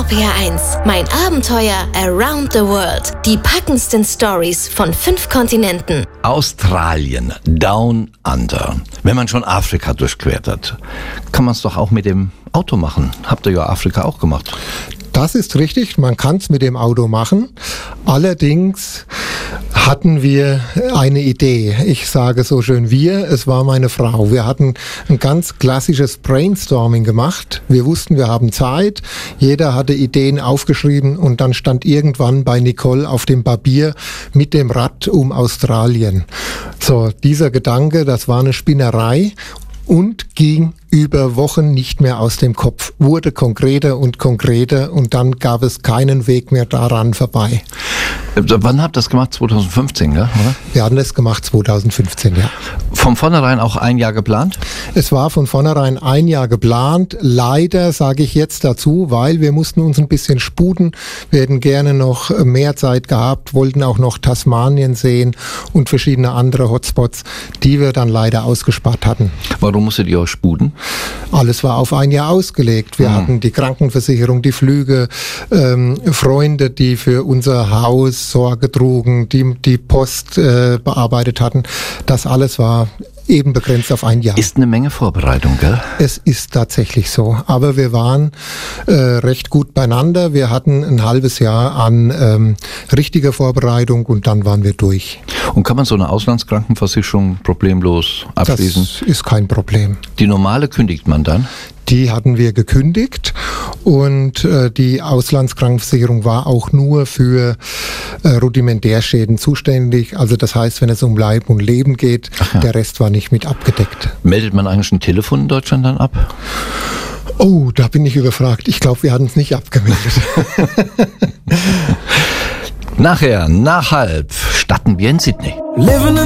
RPR1, mein Abenteuer around the world. Die packendsten Stories von 5 Kontinenten. Australien, Down Under. Wenn man schon Afrika durchquert hat, kann man es doch auch mit dem Auto machen. Habt ihr ja Afrika auch gemacht. Das ist richtig, man kann es mit dem Auto machen. Allerdings hatten wir eine Idee. Ich sage so schön es war meine Frau. Wir hatten ein ganz klassisches Brainstorming gemacht. Wir wussten, wir haben Zeit. Jeder hatte Ideen aufgeschrieben und dann stand irgendwann bei Nicole auf dem Papier mit dem Rad um Australien. So, dieser Gedanke, das war eine Spinnerei und ging über Wochen nicht mehr aus dem Kopf, wurde konkreter und dann gab es keinen Weg mehr daran vorbei. Wann habt ihr das gemacht? 2015, ja? Oder? Wir hatten es gemacht 2015, ja. Von vornherein auch ein Jahr geplant? Es war von vornherein ein Jahr geplant. Leider sage ich jetzt dazu, weil wir mussten uns ein bisschen sputen. Wir hätten gerne noch mehr Zeit gehabt, wollten auch noch Tasmanien sehen und verschiedene andere Hotspots, die wir dann leider ausgespart hatten. Warum musstet ihr euch sputen? Alles war auf ein Jahr ausgelegt. Wir hatten die Krankenversicherung, die Flüge, Freunde, die für unser Haus Sorge trugen, die Post bearbeitet hatten. Das alles war eben begrenzt auf ein Jahr. Ist eine Menge Vorbereitung, gell? Es ist tatsächlich so. Aber wir waren recht gut beieinander. Wir hatten ein halbes Jahr an richtiger Vorbereitung und dann waren wir durch. Und kann man so eine Auslandskrankenversicherung problemlos abschließen? Das ist kein Problem. Die normale kündigt man dann? Die hatten wir gekündigt und die Auslandskrankenversicherung war auch nur für Rudimentärschäden zuständig. Also das heißt, wenn es um Leib und Leben geht, der Rest war nicht mit abgedeckt. Meldet man eigentlich ein Telefon in Deutschland dann ab? Oh, da bin ich überfragt. Ich glaube, wir hatten es nicht abgemeldet. Nachher, nach halb, starten wir in Sydney.